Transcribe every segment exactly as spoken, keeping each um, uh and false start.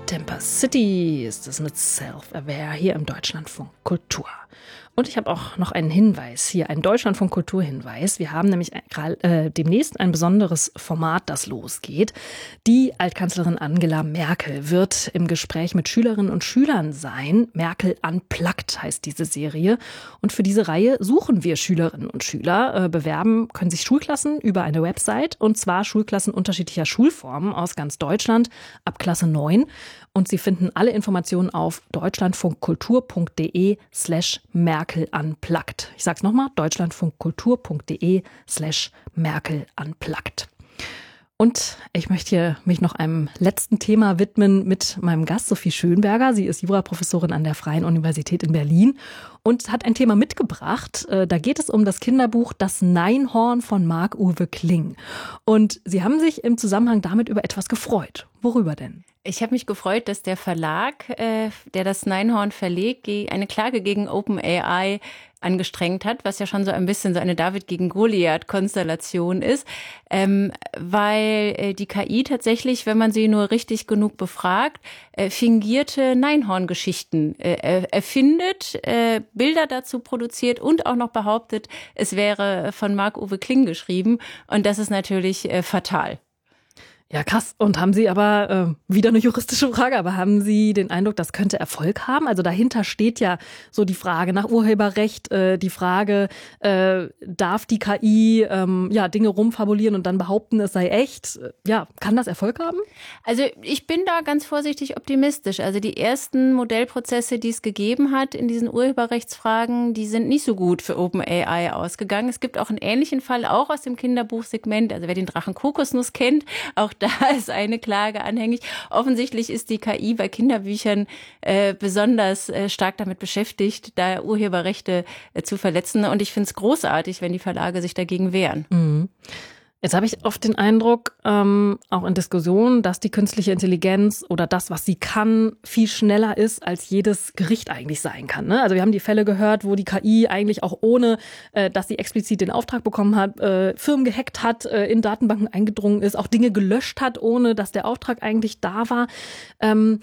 Tempest City ist es mit Self-Aware hier im Deutschlandfunk Kultur. Und ich habe auch noch einen Hinweis hier, einen Deutschlandfunk Kultur-Hinweis. Wir haben nämlich äh, demnächst ein besonderes Format, das losgeht. Die Altkanzlerin Angela Merkel wird im Gespräch mit Schülerinnen und Schülern sein. Merkel Unplugged heißt diese Serie. Und für diese Reihe suchen wir Schülerinnen und Schüler. Äh, bewerben können sich Schulklassen über eine Website, und zwar Schulklassen unterschiedlicher Schulformen aus ganz Deutschland ab Klasse neun. Und Sie finden alle Informationen auf deutschlandfunkkultur.de slash Merkel Unplugged. Ich sag's nochmal, deutschlandfunkkultur.de slash Merkel Unplugged. Und ich möchte hier mich noch einem letzten Thema widmen mit meinem Gast Sophie Schönberger. Sie ist Juraprofessorin an der Freien Universität in Berlin und hat ein Thema mitgebracht. Da geht es um das Kinderbuch Das Neinhorn von Marc-Uwe Kling. Und Sie haben sich im Zusammenhang damit über etwas gefreut. Worüber denn? Ich habe mich gefreut, dass der Verlag, äh, der das Neinhorn verlegt, eine Klage gegen OpenAI angestrengt hat, was ja schon so ein bisschen so eine David gegen Goliath-Konstellation ist, ähm, weil äh, die K I tatsächlich, wenn man sie nur richtig genug befragt, äh, fingierte Neinhorn-Geschichten äh, erfindet, äh, Bilder dazu produziert und auch noch behauptet, es wäre von Marc-Uwe Kling geschrieben. Und das ist natürlich äh, fatal. Ja, krass. Und haben Sie aber, äh, wieder eine juristische Frage, aber haben Sie den Eindruck, das könnte Erfolg haben? Also dahinter steht ja so die Frage nach Urheberrecht, äh, die Frage, äh, darf die K I ähm, ja Dinge rumfabulieren und dann behaupten, es sei echt? Ja, kann das Erfolg haben? Also ich bin da ganz vorsichtig optimistisch. Also die ersten Modellprozesse, die es gegeben hat in diesen Urheberrechtsfragen, die sind nicht so gut für OpenAI ausgegangen. Es gibt auch einen ähnlichen Fall, auch aus dem Kinderbuchsegment. Also wer den Drachen Kokosnuss kennt, auch da ist eine Klage anhängig. Offensichtlich ist die K I bei Kinderbüchern äh, besonders äh, stark damit beschäftigt, da Urheberrechte äh, zu verletzen. Und ich finde es großartig, wenn die Verlage sich dagegen wehren. Mhm. Jetzt habe ich oft den Eindruck, ähm, auch in Diskussionen, dass die künstliche Intelligenz oder das, was sie kann, viel schneller ist, als jedes Gericht eigentlich sein kann. Ne? Also wir haben die Fälle gehört, wo die K I eigentlich auch ohne, äh, dass sie explizit den Auftrag bekommen hat, äh, Firmen gehackt hat, äh, in Datenbanken eingedrungen ist, auch Dinge gelöscht hat, ohne dass der Auftrag eigentlich da war. Ähm,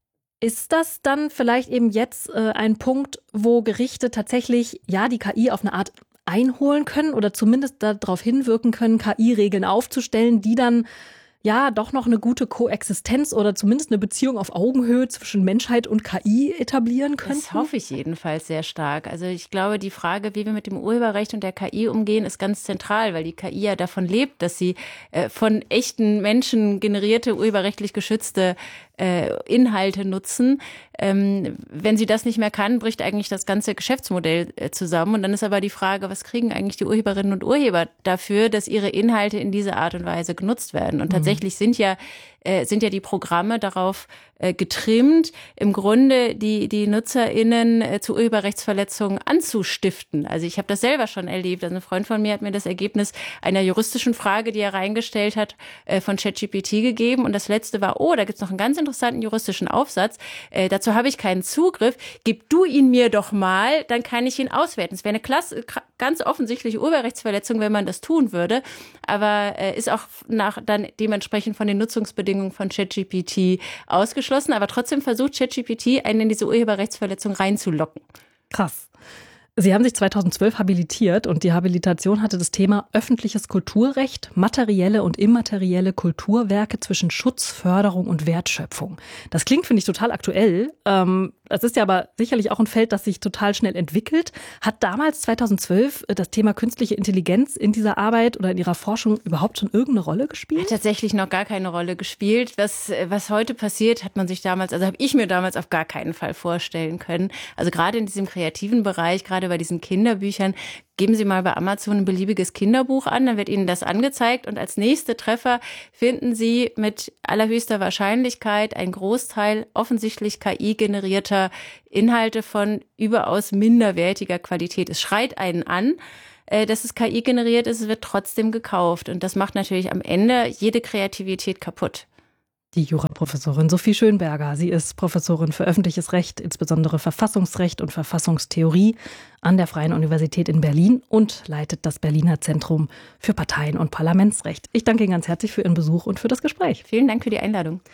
Ist das dann vielleicht eben jetzt äh, ein Punkt, wo Gerichte tatsächlich, ja, die K I auf eine Art einholen können oder zumindest darauf hinwirken können, K I-Regeln aufzustellen, die dann ja doch noch eine gute Koexistenz oder zumindest eine Beziehung auf Augenhöhe zwischen Menschheit und K I etablieren können? Das hoffe ich jedenfalls sehr stark. Also ich glaube, die Frage, wie wir mit dem Urheberrecht und der K I umgehen, ist ganz zentral, weil die K I ja davon lebt, dass sie äh, von echten Menschen generierte, urheberrechtlich geschützte äh, Inhalte nutzen. Ähm, wenn sie das nicht mehr kann, bricht eigentlich das ganze Geschäftsmodell äh, zusammen. Und dann ist aber die Frage, was kriegen eigentlich die Urheberinnen und Urheber dafür, dass ihre Inhalte in dieser Art und Weise genutzt werden? Und tatsächlich mhm. sind ja äh, sind ja die Programme darauf äh, getrimmt, im Grunde die die NutzerInnen äh, zu Urheberrechtsverletzungen anzustiften. Also ich habe das selber schon erlebt. Also ein Freund von mir hat mir das Ergebnis einer juristischen Frage, die er reingestellt hat, äh, von ChatGPT gegeben. Und das letzte war, oh, da gibt's noch einen ganz interessanten juristischen Aufsatz. Äh, dazu habe ich keinen Zugriff. Gib du ihn mir doch mal, dann kann ich ihn auswerten. Es wäre eine klasse, ganz offensichtliche Urheberrechtsverletzung, wenn man das tun würde. Aber äh, ist auch nach dann dementsprechend von den Nutzungsbedingungen von ChatGPT ausgeschlossen. Aber trotzdem versucht ChatGPT, einen in diese Urheberrechtsverletzung reinzulocken. Krass. Sie haben sich zweitausendzwölf habilitiert und die Habilitation hatte das Thema öffentliches Kulturrecht, materielle und immaterielle Kulturwerke zwischen Schutz, Förderung und Wertschöpfung. Das klingt, finde ich, total aktuell. Ähm, das ist ja aber sicherlich auch ein Feld, das sich total schnell entwickelt. Hat damals zweitausendzwölf das Thema künstliche Intelligenz in dieser Arbeit oder in Ihrer Forschung überhaupt schon irgendeine Rolle gespielt? Hat tatsächlich noch gar keine Rolle gespielt. Was, was heute passiert, hat man sich damals, also habe ich mir damals auf gar keinen Fall vorstellen können. Also gerade in diesem kreativen Bereich, gerade bei diesen Kinderbüchern, geben Sie mal bei Amazon ein beliebiges Kinderbuch an, dann wird Ihnen das angezeigt und als nächste Treffer finden Sie mit allerhöchster Wahrscheinlichkeit einen Großteil offensichtlich K I-generierter Inhalte von überaus minderwertiger Qualität. Es schreit einen an, dass es K I generiert ist, es wird trotzdem gekauft und das macht natürlich am Ende jede Kreativität kaputt. Die Juraprofessorin Sophie Schönberger. Sie ist Professorin für öffentliches Recht, insbesondere Verfassungsrecht und Verfassungstheorie an der Freien Universität in Berlin und leitet das Berliner Zentrum für Parteien- und Parlamentsrecht. Ich danke Ihnen ganz herzlich für Ihren Besuch und für das Gespräch. Vielen Dank für die Einladung.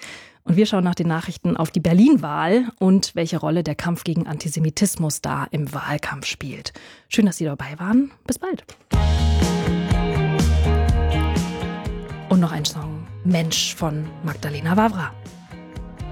Und wir schauen nach den Nachrichten auf die Berlin-Wahl und welche Rolle der Kampf gegen Antisemitismus da im Wahlkampf spielt. Schön, dass Sie dabei waren. Bis bald. Und noch ein Song, Mensch von Magdalena Wawra.